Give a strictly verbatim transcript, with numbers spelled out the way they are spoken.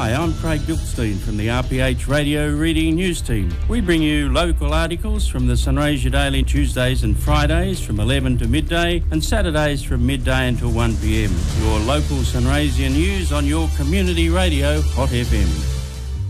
Hi, I'm Craig Gilstein from the R P H Radio Reading News Team. We bring you local articles from the Sunraysia Daily Tuesdays and Fridays from eleven to midday and Saturdays from midday until one p m. Your local Sunraysia news on your community radio, Hot F M.